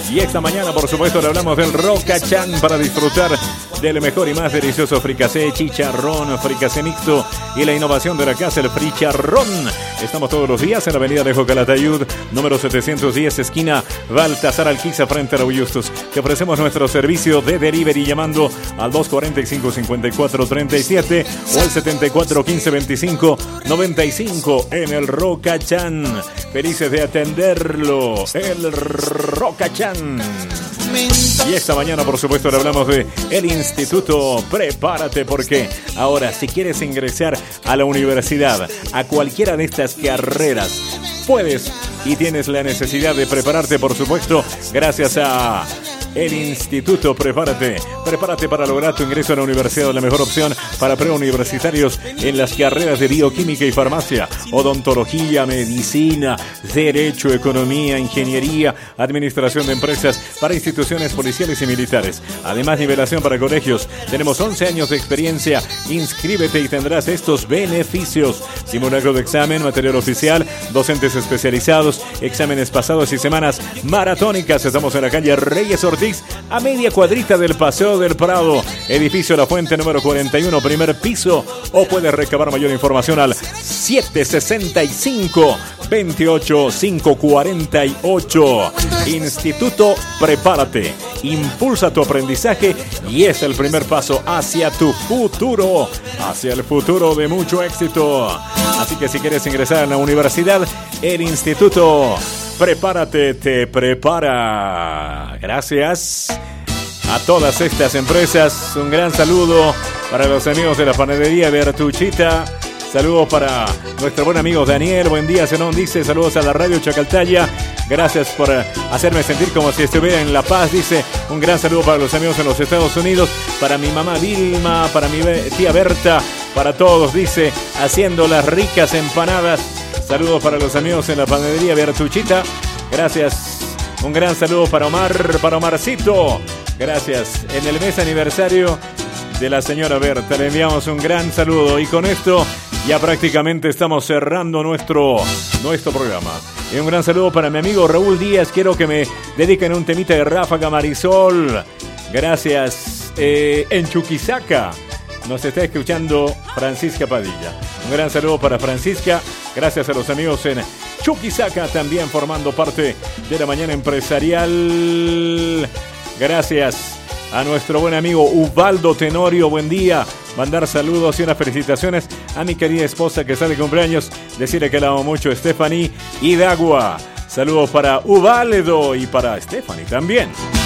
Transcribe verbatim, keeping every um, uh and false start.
Y esta mañana, por supuesto, le hablamos del Rocachan para disfrutar del mejor y más delicioso fricasé, chicharrón, fricasé mixto y la innovación de la casa, el fricharrón. Estamos todos los días en la avenida Alejo Calatayud, número setecientos diez, esquina Baltasar Alquiza, frente a la Justus. Te ofrecemos nuestro servicio de delivery llamando al dos cuarenta y cinco, cincuenta y cuatro treinta y siete o al setenta y cuatro, quince, veinticinco, noventa y cinco en el Rocachan. Felices de atenderlo, el Rocachan. Y esta mañana, por supuesto, le hablamos de el Instituto Prepárate, porque ahora, si quieres ingresar a la universidad, a cualquiera de estas carreras, puedes y tienes la necesidad de prepararte, por supuesto, gracias a el Instituto Prepárate. Prepárate para lograr tu ingreso a la universidad, la mejor opción para preuniversitarios en las carreras de bioquímica y farmacia, odontología, medicina, derecho, economía, ingeniería, administración de empresas, para instituciones policiales y militares. Además, nivelación para colegios. Tenemos once años de experiencia. Inscríbete y tendrás estos beneficios: simulacro de examen, material oficial, docentes especializados, exámenes pasados y semanas maratónicas. Estamos en la calle Reyes Ortiz, a media cuadrita del Paseo del Prado, edificio La Fuente número cuarenta y uno, primer piso, o puedes recabar mayor información al siete sesenta y cinco, veintiocho, quinientos cuarenta y ocho. Instituto Prepárate, impulsa tu aprendizaje y es el primer paso hacia tu futuro, hacia el futuro de mucho éxito. Así que si quieres ingresar a la universidad, el Instituto Prepárate te prepara. Gracias a todas estas empresas. Un gran saludo para los amigos de la panadería Bertuchita. Saludos para nuestro buen amigo Daniel. Buen día, Zenón, dice. Saludos a la radio Chacaltaya. Gracias por hacerme sentir como si estuviera en La Paz, dice. Un gran saludo para los amigos en los Estados Unidos, para mi mamá Vilma, para mi tía Berta, para todos, dice, haciendo las ricas empanadas. Saludos para los amigos en la panadería Bertuchita. Gracias. Un gran saludo para Omar, para Omarcito. Gracias. En el mes aniversario de la señora Berta le enviamos un gran saludo. Y con esto ya prácticamente estamos cerrando nuestro, nuestro programa. Y un gran saludo para mi amigo Raúl Díaz. Quiero que me dediquen un temita de Ráfaga Marisol. Gracias. Eh, en Chuquisaca nos está escuchando Francisca Padilla. Un gran saludo para Francisca. Gracias a los amigos en Chuquisaca también formando parte de la mañana empresarial. Gracias a nuestro buen amigo Ubaldo Tenorio. Buen día. Mandar saludos y unas felicitaciones a mi querida esposa que está de cumpleaños. Decirle que la amo mucho, Stephanie Hidagua. Saludos para Ubaldo y para Stephanie también.